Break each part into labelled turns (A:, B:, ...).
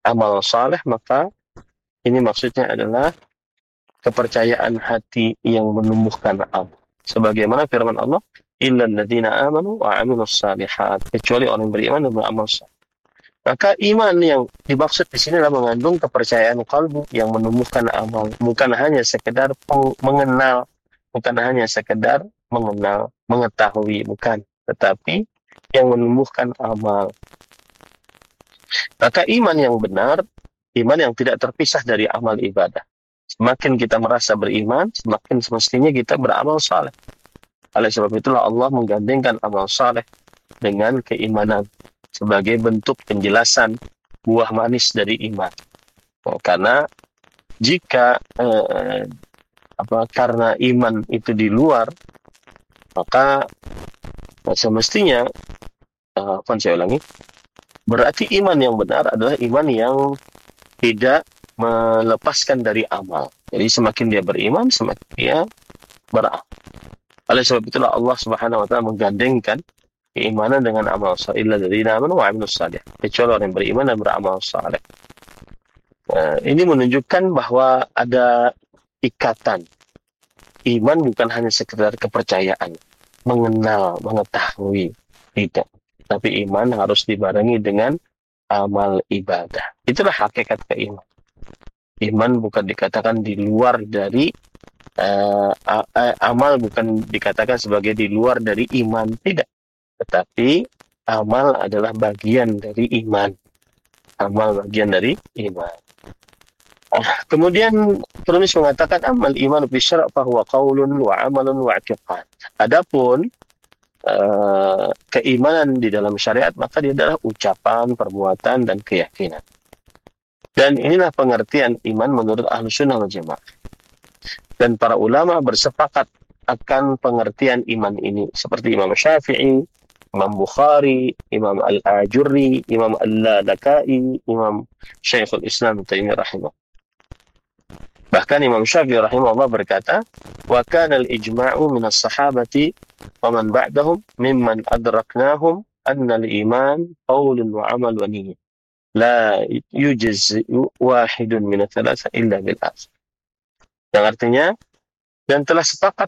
A: amal saleh, maka ini maksudnya adalah kepercayaan hati yang menumbuhkan amal. Sebagaimana firman Allah, illal ladzina amanu wa amilus salihat, kecuali orang yang beriman dan beramal saleh. Maka iman yang dimaksud di sini adalah mengandung kepercayaan kalbu yang menumbuhkan amal, bukan hanya sekedar mengenal, bukan hanya sekedar mengenal, mengetahui, bukan, tetapi yang menumbuhkan amal. Maka iman yang benar, iman yang tidak terpisah dari amal ibadah. Semakin kita merasa beriman, semakin semestinya kita beramal saleh. Oleh sebab itulah Allah menggandengkan amal saleh dengan keimanan sebagai bentuk penjelasan buah manis dari iman. Karena jika karena iman itu di luar, maka semestinya saya ulangi, berarti iman yang benar adalah iman yang tidak melepaskan dari amal. Jadi semakin dia beriman, semakin dia beramal. Oleh sebab itulah Allah Subhanahu wa taala menggandengkan keimanan dengan amal saleh, illa ladzina amanu wa amilus salih, kecuali orang yang beriman dan beramal saleh. Ini menunjukkan bahwa ada ikatan. Iman bukan hanya sekedar kepercayaan, mengenal, mengetahui, tidak. Tapi iman harus dibarengi dengan amal ibadah. Itulah hakikat keimanan. Iman bukan dikatakan di luar dari amal, bukan dikatakan sebagai di luar dari iman, tidak. Tetapi amal adalah bagian dari iman. Amal bagian dari iman. Kemudian penulis mengatakan amal iman fi syara' fahuwa qaulun wa amalun wa i'tiqad. Adapun keimanan di dalam syariat maka dia adalah ucapan, perbuatan dan keyakinan. Dan inilah pengertian iman menurut Ahlussunnah wal Jamaah. Dan para ulama bersepakat akan pengertian iman ini seperti Imam Syafi'i, Imam Bukhari, Imam Al-Ajurri, Imam Al-Lalakai, Imam Syekhul Islam Taimiyah rahimahullah. Bahkan Imam Syafi'i rahimahullah berkata, wa kana al-ijma'u min as-sahabati wa man ba'dahum mimman adraknahum anna al-iman qawlun wa amal wa niyyah. La yujzi'u wahidun min ats-tsalatsa illa bil akhir. Yang artinya, dan telah sepakat,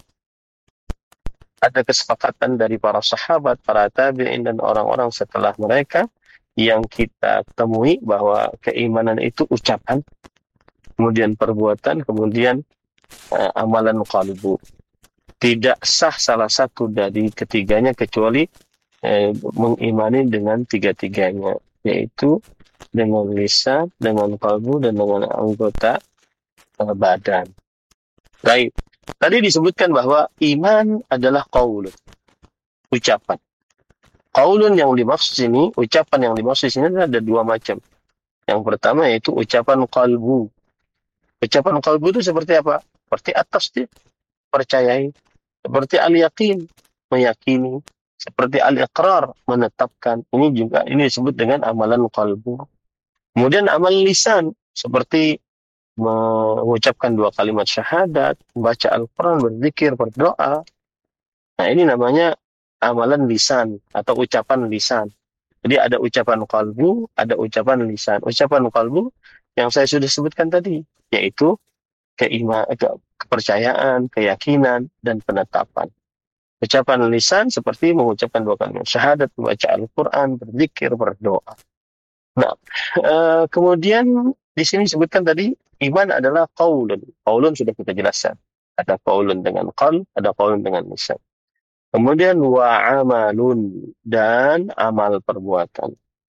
A: ada kesepakatan dari para sahabat, para tabi'in dan orang-orang setelah mereka yang kita temui bahwa keimanan itu ucapan, kemudian perbuatan, kemudian amalan qalbu. Tidak sah salah satu dari ketiganya kecuali mengimani dengan tiga-tiganya, yaitu dengan lisan, dengan qalbu, dan dengan anggota badan. Baik. Tadi disebutkan bahwa iman adalah qaulun, ucapan. Qaulun yang dimaksud sini, ucapan yang dimaksud sini ada dua macam. Yang pertama yaitu ucapan qalbu. Ucapan qalbu itu seperti apa? Seperti at-tasdiq, percayai. Seperti al-yaqin, meyakini. Seperti al-iqrar, menetapkan. Ini disebut dengan amalan qalbu. Kemudian amal lisan, seperti mengucapkan dua kalimat syahadat, membaca Al-Quran, berzikir, berdoa. Nah, ini namanya amalan lisan atau ucapan lisan. Jadi ada ucapan qalbu, ada ucapan lisan. Ucapan qalbu yang saya sudah sebutkan tadi, yaitu kepercayaan, keyakinan, dan penetapan. Ucapan lisan seperti mengucapkan dua kalimat syahadat, membaca Al-Quran, berzikir, berdoa. Nah, kemudian di sini disebutkan tadi, iman adalah qaulun. Qaulun sudah kita jelaskan. Ada qaulun dengan qalb, ada qaulun dengan lisan. Kemudian wa amalun, dan amal perbuatan.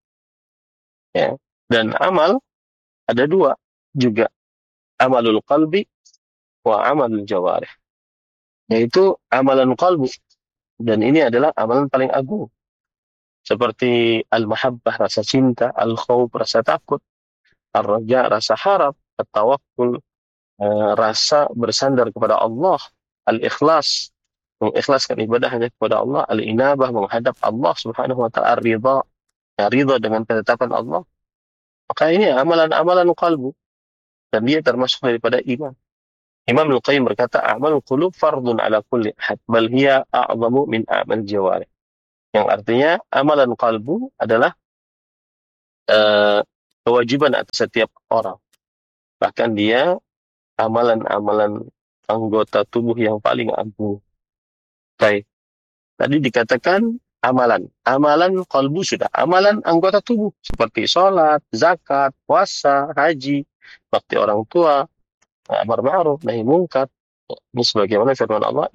A: Ya. Dan amal ada dua juga. Amalul qalbi wa amalul jawarih. Yaitu amalan qalbu. Dan ini adalah amalan paling agung. Seperti al-mahabbah, rasa cinta, al-khawf, rasa takut, ar-raja, rasa harap, at-tawakkul, rasa bersandar kepada Allah, al-ikhlas, mengikhlaskan ibadah hanya kepada Allah, al-inabah, menghadap Allah subhanahu wa ta'ala, ridha, ya, ridha dengan ketetapan Allah. Maka ini amalan-amalan qalbu, dan dia termasuk daripada iman. Imam Al-Qayyim berkata, a'malul qulub fardun ala kulli ahad, bal hiya a'zamu min a'mal jawarih. Yang artinya amalan qalbu adalah kewajiban atas setiap orang. Bahkan dia amalan-amalan anggota tubuh yang paling agung. Baik. Tadi dikatakan amalan. Amalan kalbu sudah. Amalan anggota tubuh. Seperti sholat, zakat, puasa, haji, bakti orang tua, amar ma'ruf, nahi mungkar. Ini sebagaimana firman Allah,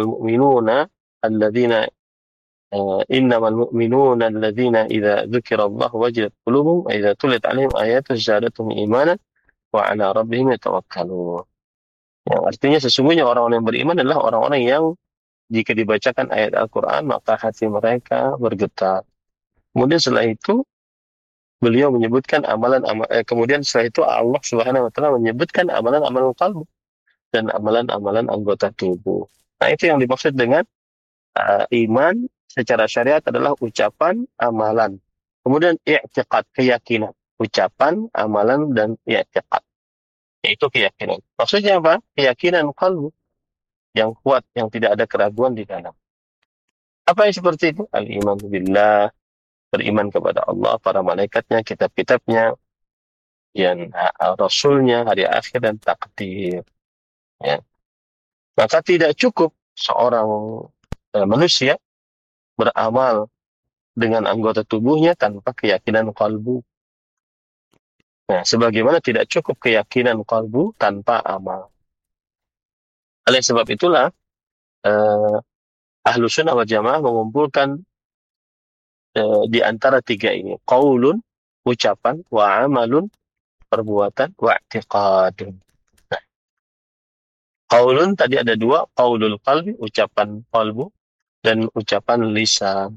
A: innamal mu'minuna alladzina idza dzukira Allah wajilat qulubuhum wa idza tuliyat 'alaihim ayatuhu zadatuhum imanan wa 'ala rabbihim yatawakkalun. Yang artinya sesungguhnya orang-orang yang beriman adalah orang-orang yang jika dibacakan ayat Al-Quran maka hati mereka bergetar. Kemudian setelah itu beliau menyebutkan kemudian setelah itu Allah Subhanahu wa taala menyebutkan amalan-amalan kalbu dan amalan-amalan anggota tubuh. Nah, itu yang dimaksud dengan iman secara syariat adalah ucapan, amalan. Kemudian i'tiqad, keyakinan. Ucapan, amalan, dan i'tiqad. Yaitu keyakinan. Maksudnya apa? Keyakinan kalbu yang kuat, yang tidak ada keraguan di dalam. Apa yang seperti itu? Al-iman billah, beriman kepada Allah, para malaikatnya, kitab-kitabnya, yang rasulnya, hari akhir, dan takdir. Ya. Maka tidak cukup seorang manusia beramal dengan anggota tubuhnya tanpa keyakinan kalbu. Nah, sebagaimana tidak cukup keyakinan kalbu tanpa amal. Oleh sebab itulah, eh, Ahlu Sunnah wal Jamaah mengumpulkan di antara tiga ini. Qaulun, ucapan, wa amalun, perbuatan, wa i'tiqadun. Nah, qaulun tadi ada dua, qaulul qalbi, ucapan qalbu, dan ucapan lisan.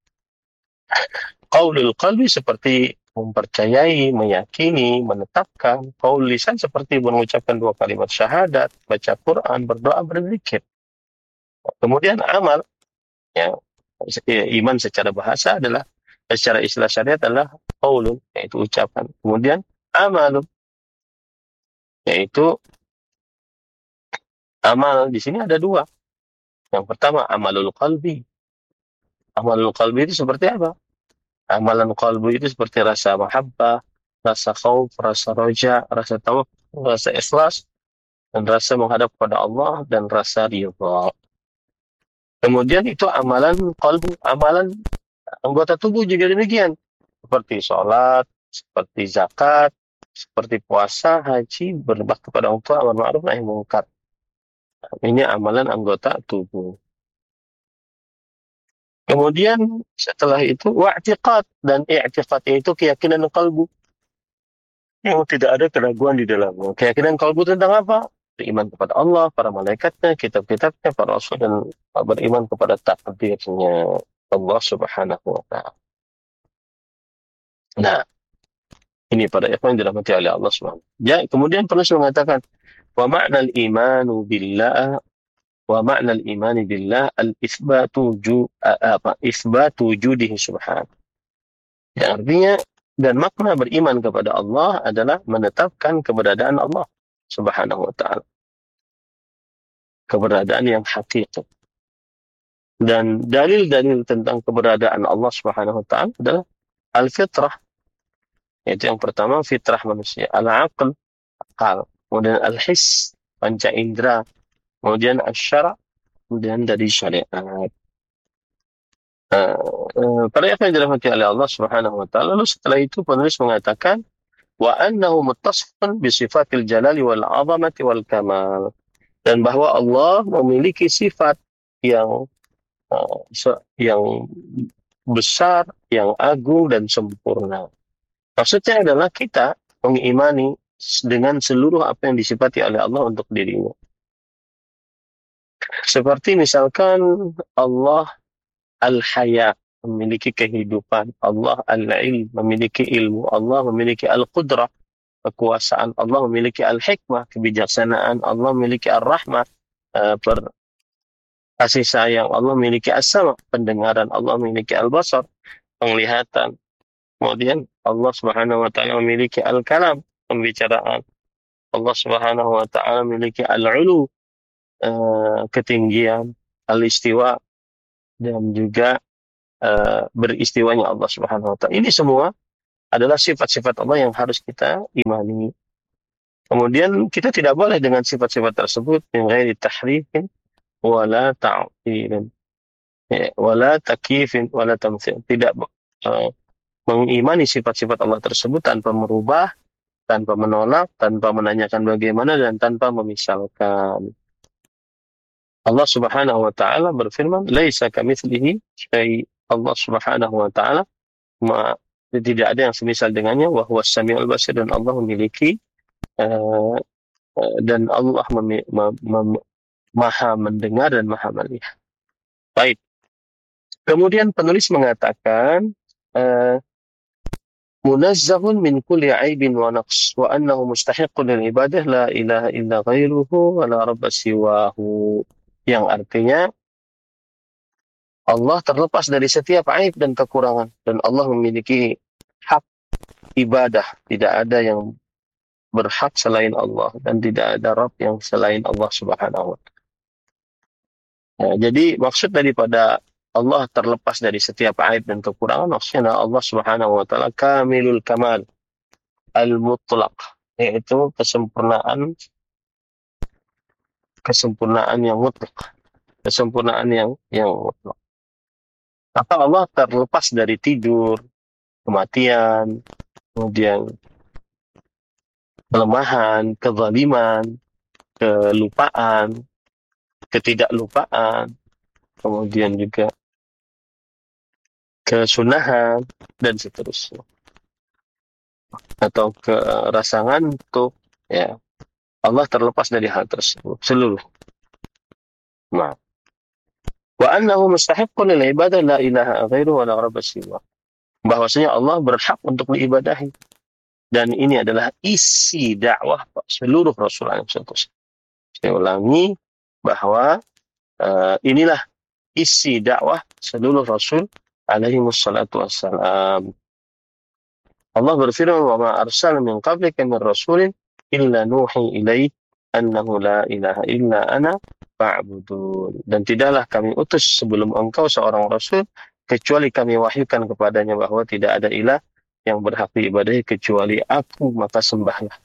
A: Qaulul qalbi seperti mempercayai, meyakini, menetapkan. Qaul lisan seperti mengucapkan dua kalimat syahadat, baca Quran, berdoa, berzikir. Kemudian amal, ya, iman secara bahasa adalah, secara istilah syariat adalah qaulun, yaitu ucapan. Kemudian amalun, yaitu amal di sini ada dua. Yang pertama amalul qalbi. Amalul qalbi itu seperti apa? Amalan qalbi itu seperti rasa mahabbah, rasa khauf, rasa roja, rasa tawakkul, rasa ikhlas, dan rasa menghadap kepada Allah, dan rasa ridha. Kemudian itu amalan qalbu, amalan anggota tubuh juga demikian. Seperti sholat, seperti zakat, seperti puasa, haji, berbakti kepada orang tua, amar ma'ruf, nahi mungkar. Ini amalan anggota tubuh. Kemudian setelah itu wa'tiqad, dan i'tiqad itu keyakinan kalbu yang tidak ada keraguan di dalamnya. Keyakinan kalbu tentang apa? Beriman kepada Allah, para malaikatnya, kitab-kitabnya, para rasul, dan beriman kepada takdirnya Allah Subhanahu wa taala. Nah, ini pada ikhwan yang dirahmati oleh Allah Subhanahu. Ya, kemudian penulis mengatakan wa ma'nal imanu billah wa ma'nal imani billah isbatu wujudihi subhanahu. Yang artinya, dan makna beriman kepada Allah adalah menetapkan keberadaan Allah Subhanahu wa taala. Keberadaan yang hakiki. Dan dalil-dalil tentang keberadaan Allah Subhanahu wa taala adalah al-fitrah. Yaitu yang pertama fitrah manusia, al-aql, akal, kemudian al-his, panca indera, kemudian asy-syara', kemudian dari syariat. Para yang dirahmati oleh Allah Subhanahu wa taala, lalu setelah itu penulis mengatakan wa annahu muttasifun bi sifatil jalali wal 'azamati wal kamal, dan bahwa Allah memiliki sifat yang yang besar, yang agung dan sempurna. Maksudnya adalah kita mengimani dengan seluruh apa yang disifati oleh Allah untuk dirinya. Seperti misalkan Allah Al-Haya, memiliki kehidupan. Allah Al-Ilm, memiliki ilmu. Allah memiliki Al-Qudrah, kekuasaan. Allah memiliki Al-Hikmah, kebijaksanaan. Allah memiliki Ar-Rahmah, kasih sayang. Allah memiliki As-Sama, pendengaran. Allah memiliki Al-Basar, penglihatan. Kemudian Allah Subhanahu wa taala memiliki Al-Kalam, pembicaraan. Allah Subhanahu wa taala memiliki Al-Ulu, ketinggian, Al-Istiwa, dan juga beristiwanya Allah Subhanahu wa taala. Ini semua adalah sifat-sifat Allah yang harus kita imani. Kemudian kita tidak boleh dengan sifat-sifat tersebut min ghairi tahrifin wala ta'tilin, wala takyifin wala tamtsil. Tidak uh, mengimani sifat-sifat Allah tersebut tanpa merubah, tanpa menolak, tanpa menanyakan bagaimana, dan tanpa memisalkan. Allah Subhanahu wa taala berfirman, "Laisa kamitslihi syai." Allah Subhanahu wa taala tidak ada yang semisal dengannya, wa huwas samiul basir, dan Allah memiliki uh, dan Allah maha mendengar dan maha melihat. Baik. Kemudian penulis mengatakan munazzahun min kulli aibin wa naqs wa annahu mustahiqqun lil ibadah la ilaha illa ghairuhu wa la rabba siwahu. Yang artinya Allah terlepas dari setiap aib dan kekurangan, dan Allah memiliki hak ibadah. Tidak ada yang berhak selain Allah, dan tidak ada Rabb yang selain Allah Subhanahu wa ta'ala. Jadi maksud daripada Allah terlepas dari setiap aib dan kekurangan, maksudnya Allah Subhanahu wa taala kamilul kamal al-mutlaq, yaitu kesempurnaan yang mutlak, kesempurnaan yang mutlak. Maka Allah terlepas dari tidur, kematian, kemudian kelemahan, kezaliman, kelupaan, ketidaklupaan, kemudian juga kesunahan, dan seterusnya. Atau ke rasa ngantuk, ya. Allah terlepas dari hal tersebut seluruh. Nah, wa annahu mustahiqqun lil ibadah la ilaha ghairu wa la rabba siwa. Bahwasanya Allah berhak untuk diibadahi, dan ini adalah isi dakwah seluruh Rasul alaihi wasallam. Saya ulangi bahwa inilah isi dakwah seluruh Rasul alaihi wassalam. Allah berfirman, wa ma arsalna min qablika min rasulin illa nuhi ilaih annahu la ilaha illa ana fa'budun. Dan tidaklah kami utus sebelum engkau seorang rasul kecuali kami wahyukan kepadanya bahwa tidak ada ilah yang berhak diibadahi kecuali aku, maka sembahlah.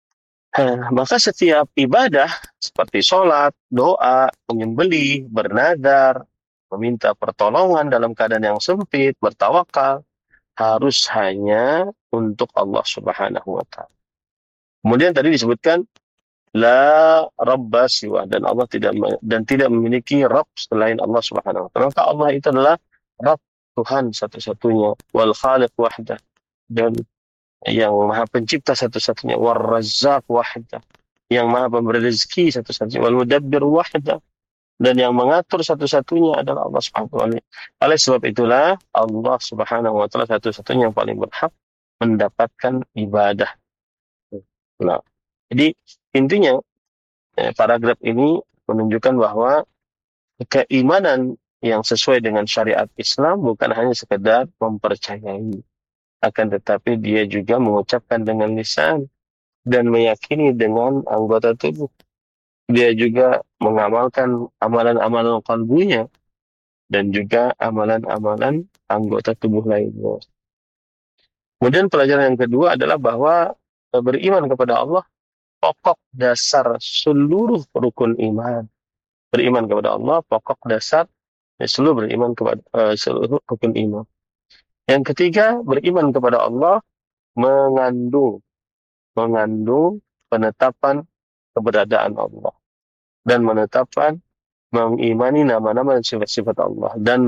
A: Maka setiap ibadah seperti sholat, doa, menyembelih, bernadar, meminta pertolongan dalam keadaan yang sempit, bertawakal, harus hanya untuk Allah Subhanahu wa ta'ala. Kemudian tadi disebutkan la rabba siwa, dan Allah tidak memiliki Rabb selain Allah Subhanahu wa ta'ala. Maka Allah itu adalah Rabb, Tuhan satu-satunya, wal khaliq wahdah, dan yang maha pencipta satu-satunya, war razzaq wahdah, yang maha pemberi rezeki satu-satunya, wal mudabbir wahdah, dan yang mengatur satu-satunya adalah Allah Subhanahu wa ta'ala. Oleh sebab itulah Allah Subhanahu wa ta'ala satu-satunya yang paling berhak mendapatkan ibadah. Nah, jadi intinya paragraf ini menunjukkan bahwa keimanan yang sesuai dengan syariat Islam bukan hanya sekedar mempercayai, akan tetapi dia juga mengucapkan dengan lisan dan meyakini dengan anggota tubuh. Dia juga mengamalkan amalan-amalan qalbunya dan juga amalan-amalan anggota tubuh lainnya. Kemudian pelajaran yang kedua adalah bahwa beriman kepada Allah pokok dasar seluruh rukun iman. Beriman kepada Allah pokok dasar seluruh seluruh rukun iman. Yang ketiga, beriman kepada Allah mengandung penetapan keberadaan Allah, dan menetapkan mengimani nama-nama dan sifat-sifat Allah, dan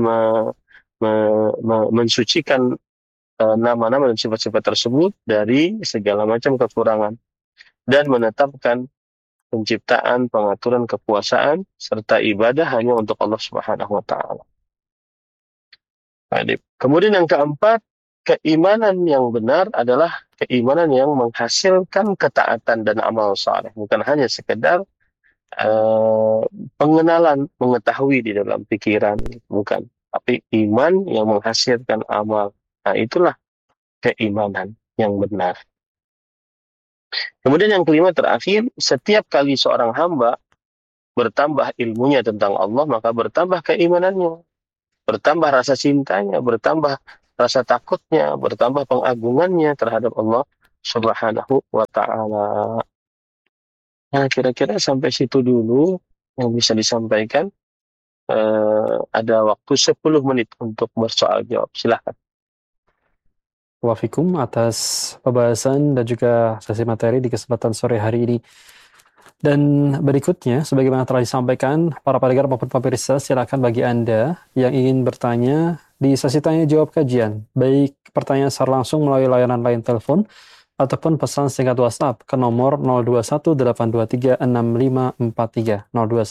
A: mensucikan nama-nama dan sifat-sifat tersebut dari segala macam kekurangan, dan menetapkan penciptaan, pengaturan, kekuasaan, serta ibadah hanya untuk Allah Subhanahu wa ta'ala. Kemudian yang keempat, keimanan yang benar adalah keimanan yang menghasilkan ketaatan dan amal saleh, bukan hanya sekedar pengenalan, mengetahui di dalam pikiran, bukan, tapi iman yang menghasilkan amal. Nah, itulah keimanan yang benar. Kemudian yang kelima terakhir, setiap kali seorang hamba bertambah ilmunya tentang Allah, maka bertambah keimanannya, bertambah rasa cintanya, bertambah rasa takutnya, bertambah pengagungannya terhadap Allah Subhanahu wa Ta'ala. Nah, kira-kira sampai situ dulu yang bisa disampaikan. Ada waktu 10 menit untuk bersoal jawab. Silahkan.
B: Wafikum atas pembahasan dan juga sesi materi di kesempatan sore hari ini. Dan berikutnya, sebagaimana telah disampaikan, para pendengar maupun pemirsa, silakan bagi Anda yang ingin bertanya di sesi tanya jawab kajian, baik pertanyaan secara langsung melalui layanan line telepon ataupun pesan singkat WhatsApp ke nomor 0218236543,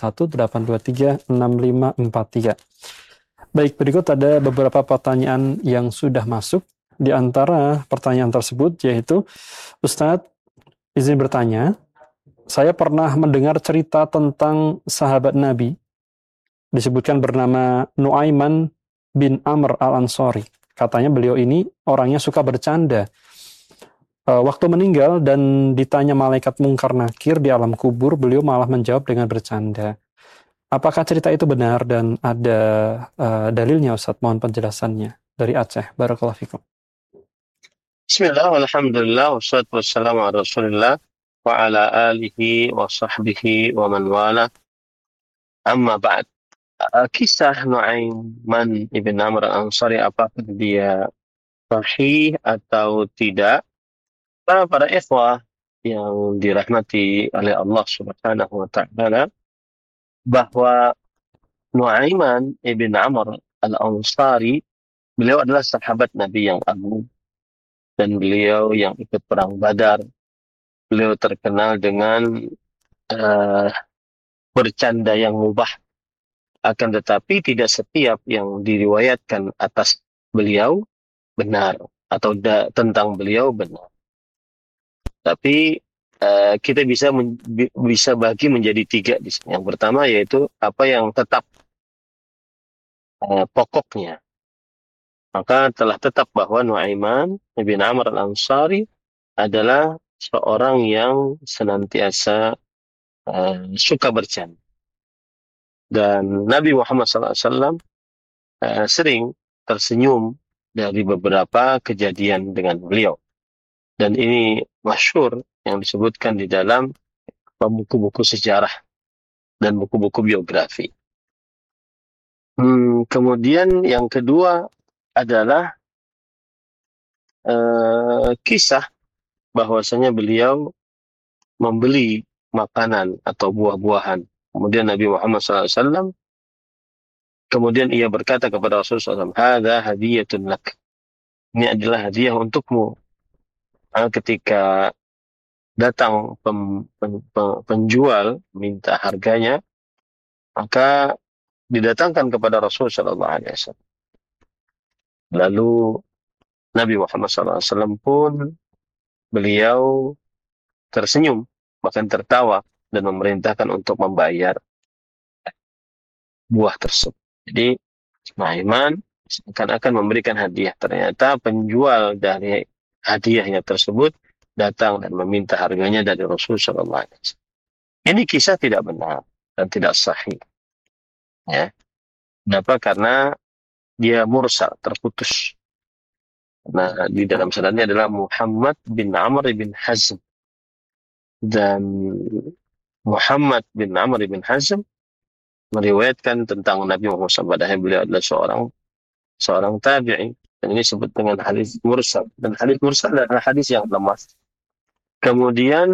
B: 0218236543. Baik, berikut ada beberapa pertanyaan yang sudah masuk. Di antara pertanyaan tersebut yaitu, Ustadz, izin bertanya, saya pernah mendengar cerita tentang sahabat Nabi, disebutkan bernama Nuaiman bin Amr al-Ansari. Katanya beliau ini orangnya suka bercanda. Waktu meninggal dan ditanya malaikat mungkar nakir di alam kubur, beliau malah menjawab dengan bercanda. Apakah cerita itu benar dan ada dalilnya, Ustadz? Mohon penjelasannya. Dari Aceh. Barakallahu fikum.
A: Bismillah, alhamdulillah, wassalatu wassalamu ala rasulillah, wa ala alihi wa sahbihi wa man wala. Amma ba'd. Kisah Nuaiman ibn Amr al-Ansari, apakah dia sahih atau tidak? Para ikhwah yang dirahmati oleh Allah Subhanahu wa Ta'ala, bahwa Nuaiman ibn Amr al-Ansari, beliau adalah sahabat Nabi yang agung, dan beliau yang ikut perang Badar. Beliau terkenal dengan uh, bercanda yang mubah. Akan tetapi tidak setiap yang diriwayatkan atas beliau benar, atau tentang beliau benar. Tapi kita bisa bagi menjadi tiga di sini. Yang pertama yaitu apa yang tetap pokoknya. Maka telah tetap bahwa Nuaiman bin Amr al-Ansari adalah seorang yang senantiasa suka bercanda. Dan Nabi Muhammad SAW sering tersenyum dari beberapa kejadian dengan beliau. Dan ini masyhur yang disebutkan di dalam buku-buku sejarah dan buku-buku biografi. Kemudian yang kedua adalah kisah bahwasanya beliau membeli makanan atau buah-buahan. Kemudian Nabi Muhammad SAW, kemudian ia berkata kepada Rasulullah SAW, "Hadza hadiyatun lak." Ini adalah hadiah untukmu. Ketika datang penjual minta harganya, maka didatangkan kepada Rasulullah SAW. Lalu Nabi Muhammad SAW pun beliau tersenyum, bahkan tertawa, dan memerintahkan untuk membayar buah tersebut. Jadi Nuaiman akan memberikan hadiah. Ternyata penjual dari hadiahnya tersebut datang dan meminta harganya dari Rasulullah SAW. Ini kisah tidak benar dan tidak sahih. Ya. Kenapa? Karena dia mursal, terputus. Nah, di dalam sanadnya adalah Muhammad bin Amr bin Hazm. Dan Muhammad bin Amr bin Hazm meriwayatkan tentang Nabi Muhammad SAW, padahal beliau adalah seorang tabi'i. Dan ini disebut dengan hadis mursal. Dan hadis mursal adalah hadis yang lemah. Kemudian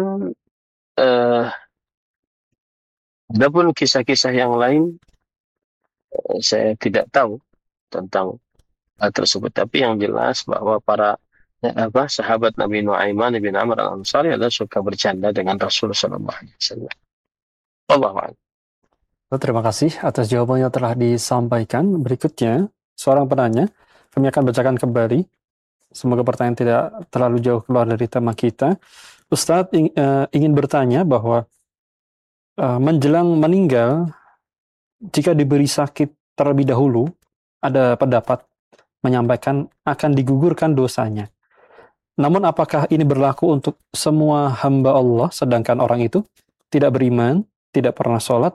A: adapun kisah-kisah yang lain, saya tidak tahu tentang hal tersebut. Tapi yang jelas bahwa para sahabat Nabi Nuaiman bin Amr al-Ansari adalah suka bercanda dengan Rasulullah SAW. Allahu a'lam.
B: Terima kasih atas jawaban yang telah disampaikan. Berikutnya, seorang penanya, kami akan bacakan kembali. Semoga pertanyaan tidak terlalu jauh keluar dari tema kita. Ustadz ingin bertanya bahwa menjelang meninggal, jika diberi sakit terlebih dahulu, ada pendapat menyampaikan akan digugurkan dosanya. Namun apakah ini berlaku untuk semua hamba Allah, sedangkan orang itu tidak beriman, tidak pernah sholat,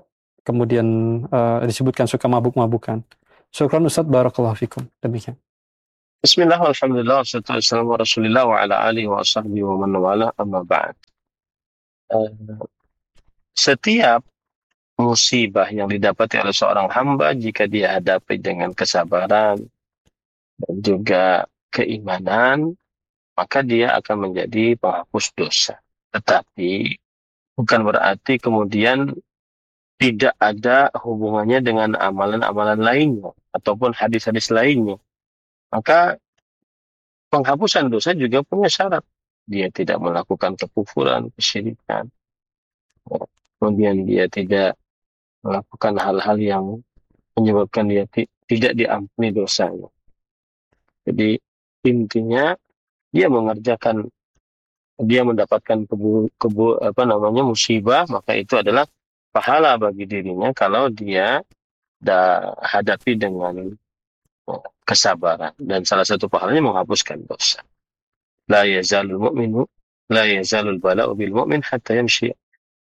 B: kemudian disebutkan suka mabuk-mabukan? Syukran Ustadz, barakallahu fikum. Demikian.
A: Bismillah, alhamdulillah, wassalatu wassalamu ala rasulillah wa ala alihi wa sahbihi wa man wala, amma ba'd. Eh, Setiap musibah yang didapati oleh seorang hamba, jika dia hadapi dengan kesabaran dan juga keimanan, maka dia akan menjadi penghapus dosa. Tetapi bukan berarti kemudian tidak ada hubungannya dengan amalan-amalan lainnya ataupun hadis-hadis lainnya. Maka penghapusan dosa juga punya syarat. Dia tidak melakukan kekufuran, kesyirikan. Kemudian dia tidak melakukan hal-hal yang menyebabkan dia tidak diampuni dosanya. Jadi intinya dia mengerjakan, dia mendapatkan musibah, maka itu adalah pahala bagi dirinya kalau dia hadapi dengan kesabaran, dan salah satu pahalanya menghapuskan dosa. La yazalul mu'minu la yazalul bala'u bil mu'min hatta yamshi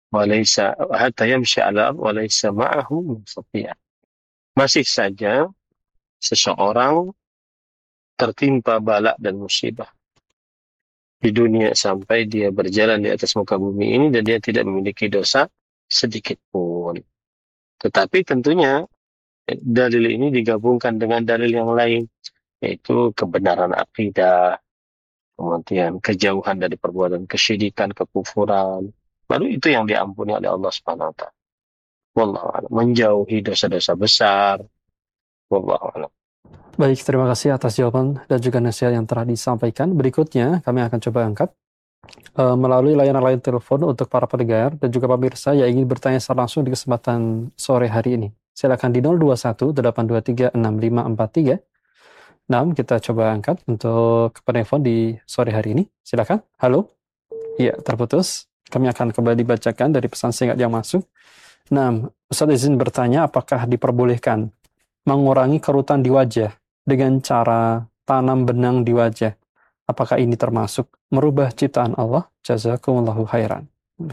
A: ala wa laysa ma'ahu musafiya. Masih saja seseorang tertimpa bala dan musibah di dunia sampai dia berjalan di atas muka bumi ini dan dia tidak memiliki dosa sedikit pun. Tetapi tentunya dalil ini digabungkan dengan dalil yang lain, yaitu kebenaran akidah, kemudian kejauhan dari perbuatan kesyirikan, kekufuran. Baru itu yang diampuni oleh Allah Subhanahu wa taala. Wallahu a'lam. Menjauhi dosa-dosa besar. Wallahu a'lam.
B: Baik, terima kasih atas jawaban dan juga nasihat yang telah disampaikan. Berikutnya, kami akan coba angkat melalui layanan line telepon untuk para pendengar dan juga pemirsa yang ingin bertanya secara langsung di kesempatan sore hari ini. Silakan di 021 823 6543. Nah, kita coba angkat untuk penelpon di sore hari ini. Silakan. Halo. Iya, terputus. Kami akan kembali bacakan dari pesan singkat yang masuk. Nah, Ustaz izin bertanya, apakah diperbolehkan mengurangi kerutan di wajah dengan cara tanam benang di wajah? Apakah ini termasuk merubah ciptaan Allah? Jazakumullahu khairan.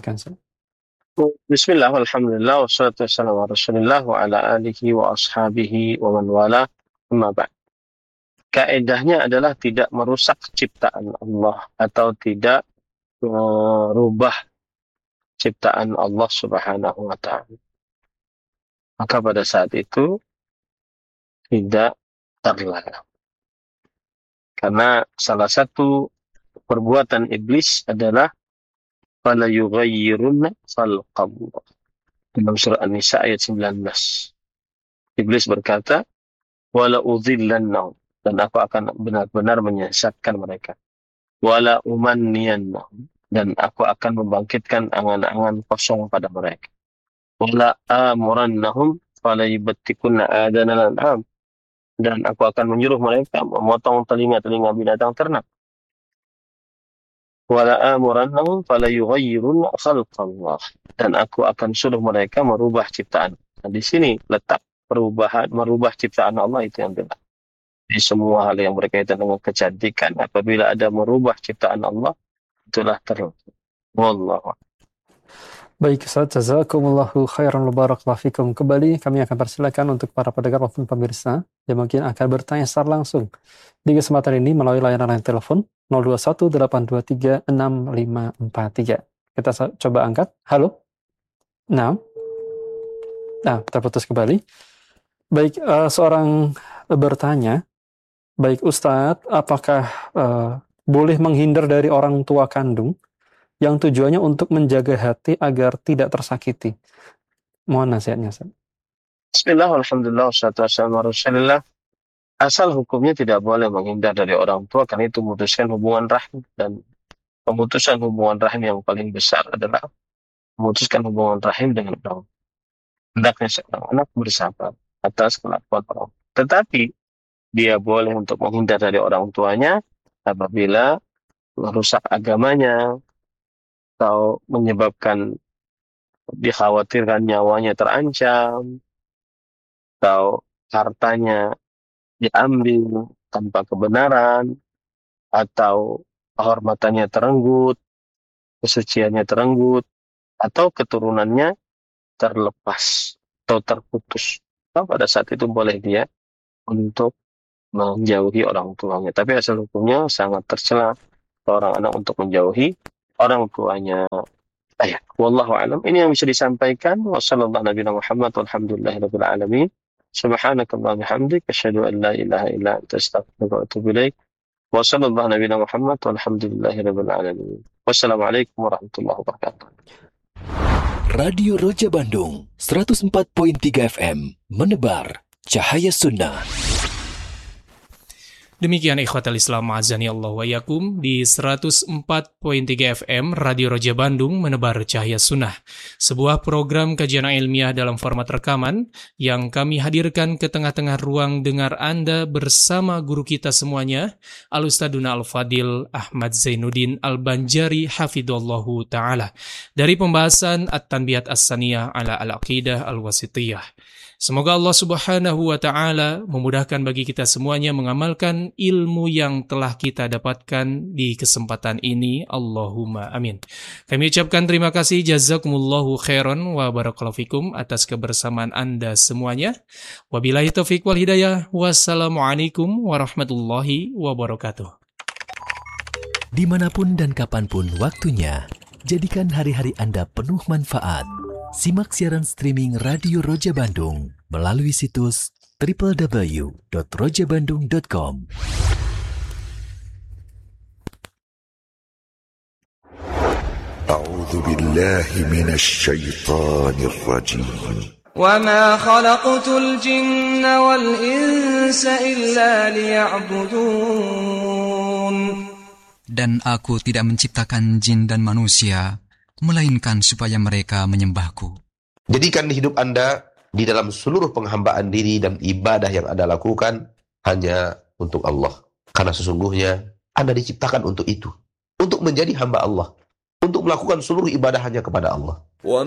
A: Bismillah, alhamdulillah, wassalatu wassalamu ala rasulillah wa ala alihi wa ashabihi wa man wala, amma ba'd. Kaedahnya adalah tidak merusak ciptaan Allah atau tidak merubah ciptaan Allah Subhanahu wa taala. Maka pada saat itu tidak terlarang. Karena salah satu perbuatan iblis adalah fala yughayyirunna khalqallah. Dalam surah An-Nisa ayat 19. Iblis berkata, wala udhillannahum, dan aku akan benar-benar menyesatkan mereka. Wala umanniyannahum, dan aku akan membangkitkan angan-angan kosong pada mereka. Wala amurannahum fala yubattikunna adanal an'am, dan aku akan menyuruh mereka memotong telinga-telinga binatang ternak. Wala amurannahum fala yughayyirunna khalqallah, dan aku akan suruh mereka merubah ciptaan. Nah, di sini letak perubahan, merubah ciptaan Allah itu yang benar. Di semua hal yang berkaitan dengan kecantikan, apabila ada merubah ciptaan Allah, itulah terlalu. Wallahu.
B: Baik, Ustaz, jazakumullahu khairan barakallahu fikum. Kembali kami akan persilakan untuk para pendengar maupun pemirsa yang mungkin akan bertanya secara langsung di kesempatan ini melalui layanan telepon 021-823-6543. Kita coba angkat. Halo. Nah, terputus kembali. Baik, seorang bertanya, baik Ustadz, apakah boleh menghindar dari orang tua kandung yang tujuannya untuk menjaga hati agar tidak tersakiti? Mohon nasihatnya, Ustaz.
A: Bismillah, alhamdulillah, wassalatu wassalamu ala rasulillah. Asal hukumnya tidak boleh menghindar dari orang tua, karena itu memutuskan hubungan rahim, dan pemutusan hubungan rahim yang paling besar adalah memutuskan hubungan rahim dengan orang. Hendaknya seorang anak bersabar atas kelakuan orang. Tetapi dia boleh untuk menghindar dari orang tuanya apabila merusak agamanya atau menyebabkan dikhawatirkan nyawanya terancam atau hartanya diambil tanpa kebenaran atau kehormatannya terenggut, kesuciannya terenggut, atau keturunannya terlepas atau terputus. Nah, pada saat itu boleh dia untuk menjauhi orang tuanya. Tapi asal hukumnya sangat tercela seorang anak untuk menjauhi orang tuanya. Wallahu a'lam. Ini yang bisa disampaikan. Wassallallahu nabiyana Muhammad walhamdulillahirabbil alamin. Subhanakallahumma bihamdik asyhadu an la ilaha illa anta astaghfiruka wa atubu ilaik. Wassallallahu nabiyana Muhammad walhamdulillahirabbil alamin. Wassalamualaikum warahmatullahi wabarakatuh.
C: Radio Roja Bandung 104.3 FM menebar cahaya sunnah.
D: Demikian ikhwatal Islam azani Allah wa yakum di 104.3 FM Radio Roja Bandung menebar cahaya sunnah. Sebuah program kajian ilmiah dalam format rekaman yang kami hadirkan ke tengah-tengah ruang dengar Anda bersama guru kita semuanya, Al-Ustaduna Al-Fadil Ahmad Zainuddin Al-Banjari hafidhullahu ta'ala, dari pembahasan At-Tanbiyat As-Saniyah ala Al-Aqidah Al-Wasitiyah. Semoga Allah Subhanahu wa Ta'ala memudahkan bagi kita semuanya mengamalkan ilmu yang telah kita dapatkan di kesempatan ini. Allahumma amin. Kami ucapkan terima kasih, jazakumullahu khairan wa barakallahu fikum atas kebersamaan Anda semuanya. Wabillahi taufiq wal hidayah. Wassalamualaikum warahmatullahi wabarakatuh.
C: Dimanapun dan kapanpun waktunya, jadikan hari-hari Anda penuh manfaat. Simak siaran streaming Radio Roja Bandung melalui situs www.rojabandung.com.
E: A'udzu billahi minasy syaithanir rajim.
F: وَمَا خَلَقْتُ الْجِنَّ وَالْإِنسَ إِلَّا لِيَعْبُدُونَ.
G: Dan aku tidak menciptakan jin dan manusia melainkan supaya mereka menyembahku.
H: Jadikan hidup Anda di dalam seluruh penghambaan diri dan ibadah yang Anda lakukan hanya untuk Allah. Karena sesungguhnya Anda diciptakan untuk itu. Untuk menjadi hamba Allah. Untuk melakukan seluruh ibadah hanya kepada Allah.